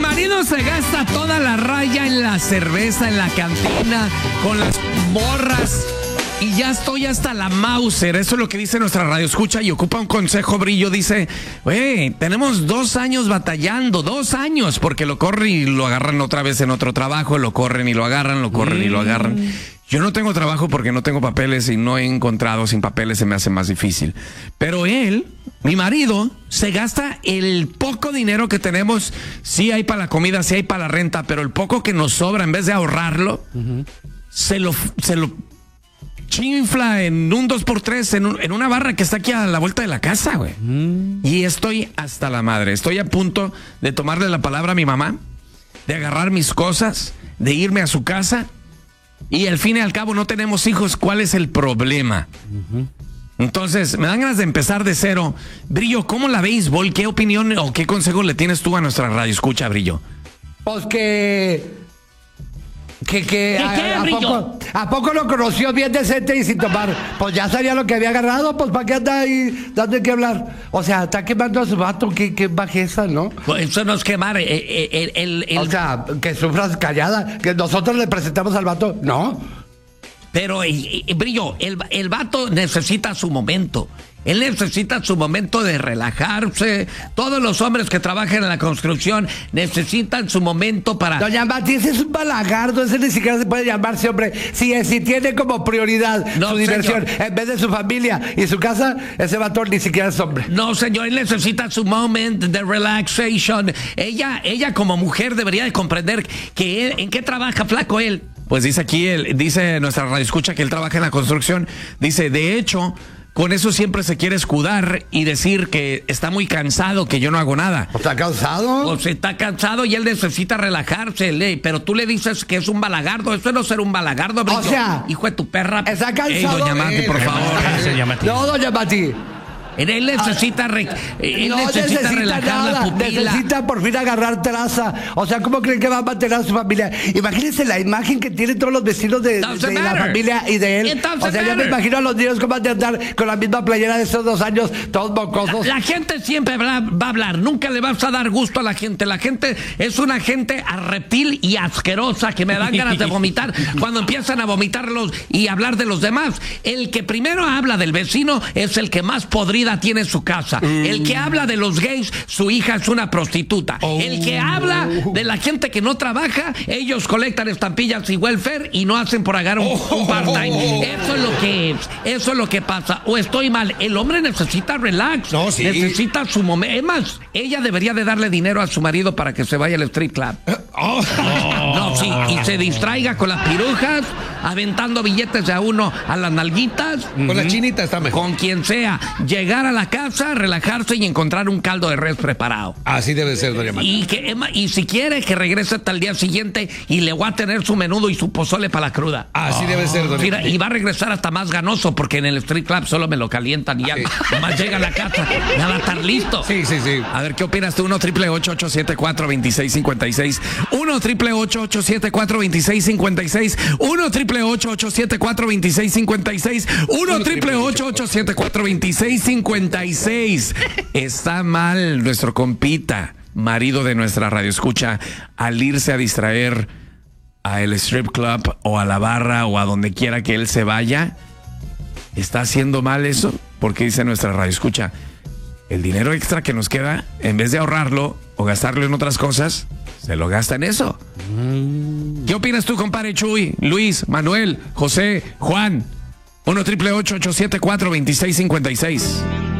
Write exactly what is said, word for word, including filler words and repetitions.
marido se gasta toda la raya en la cerveza, en la cantina, con las morras. Y ya estoy hasta la Mauser. Eso es lo que dice nuestra radio escucha y ocupa un consejo, Brillo. Dice, güey, tenemos dos años batallando, dos años, porque lo corren y lo agarran otra vez en otro trabajo, lo corren y lo agarran, lo corren mm. y lo agarran. Yo no tengo trabajo porque no tengo papeles y no he encontrado, sin papeles se me hace más difícil. Pero él, mi marido, se gasta el poco dinero que tenemos. Sí hay para la comida, sí hay para la renta, pero el poco que nos sobra, en vez de ahorrarlo, uh-huh. se lo... Se lo chinfla en un dos por tres en, un, en una barra que está aquí a la vuelta de la casa, güey. Mm. Y estoy hasta la madre. Estoy a punto de tomarle la palabra a mi mamá, de agarrar mis cosas, de irme a su casa. Y al fin y al cabo no tenemos hijos. ¿Cuál es el problema? Uh-huh. Entonces, me dan ganas de empezar de cero. Brillo, ¿cómo la béisbol? ¿Qué opinión o qué consejo le tienes tú a nuestra radio escucha, Brillo? Pues que... Que, que ¿Qué, a, qué, a, poco, ¿A poco lo conoció bien decente y sin tomar? Pues ya sabía lo que había agarrado, pues ¿para qué anda ahí dando que hablar? O sea, está quemando a su vato, qué, qué bajeza, ¿no? Pues eso no es quemar, el, el, el, el... O sea, que sufras callada, que nosotros le presentamos al vato, no. Pero, y, y, Brillo, el, el vato necesita su momento. Él necesita su momento de relajarse. Todos los hombres que trabajan en la construcción necesitan su momento para... Doña Mati, ese es un balagardo. Ese ni siquiera se puede llamarse hombre. Si, si tiene como prioridad no, su diversión señor. En vez de su familia y su casa, ese vato ni siquiera es hombre. No, señor, él necesita su moment de relaxation. Ella, ella como mujer debería de comprender que él, ¿en qué trabaja, flaco, él? Pues dice aquí, él, dice nuestra radio escucha que él trabaja en la construcción. Dice, de hecho... Con eso siempre se quiere escudar y decir que está muy cansado, que yo no hago nada. ¿Está cansado? O sea, está cansado y él necesita relajarse, ley. Pero tú le dices que es un balagardo. Eso no es ser un balagardo, Brillo. O sea, hijo de tu perra. Está cansado. Ey, doña Mati, por favor. No, doña Mati. Él necesita, re, él no necesita, necesita relajar nada, la pupila. Necesita por fin agarrar traza. O sea, ¿cómo creen que va a mantener a su familia? Imagínense la imagen que tienen todos los vecinos de, de la familia y de él. O sea, yo me imagino a los niños cómo han de andar con la misma playera de esos dos años, todos mocosos. La, la gente siempre va, va a hablar. Nunca le vas a dar gusto a la gente. La gente es una gente reptil y asquerosa que me dan ganas de vomitar cuando empiezan a vomitarlos y hablar de los demás. El que primero habla del vecino es el que más podrida tiene en su casa. Mm. El que habla de los gays, su hija es una prostituta. Oh. El que habla de la gente que no trabaja, ellos colectan estampillas y welfare y no hacen por agarrar un, oh. un part-time. Eso es lo que es. Eso es lo que pasa. O estoy mal. El hombre necesita relax. No, sí. Necesita su momento. Es más, ella debería de darle dinero a su marido para que se vaya al strip club. Oh. No, sí. Y se distraiga con las pirujas, aventando billetes de a uno a las nalguitas. Con uh-huh. la chinita está mejor. Con quien sea. Llegar a la casa, relajarse y encontrar un caldo de res preparado. Así debe ser, doña Marta. Y, que, y si quiere, que regrese hasta el día siguiente y le va a tener su menudo y su pozole para la cruda. Así oh. debe ser, doña Mira, y va a regresar hasta más ganoso, porque en el street club solo me lo calientan y ya sí. más llega a la casa, ya va a estar listo. Sí, sí, sí. A ver, ¿qué opinas tú? uno triple ocho ocho siete cuatro dos seis cinco seis. uno triple ocho ocho siete cuatro dos seis cinco seis. uno triple ocho ocho siete cuatro dos seis cinco seis. uno triple ocho ocho siete cuatro dos seis cinco seis. Está mal nuestro compita, marido de nuestra radio escucha, al irse a distraer a el strip club o a la barra o a donde quiera que él se vaya. ¿Está haciendo mal eso? Porque dice nuestra radio escucha, el dinero extra que nos queda, en vez de ahorrarlo o gastarlo en otras cosas, se lo gasta en eso. Mm. ¿Qué opinas tú, compadre Chuy, Luis, Manuel, José, Juan? uno triple ocho ocho siete cuatro dos seis cinco seis.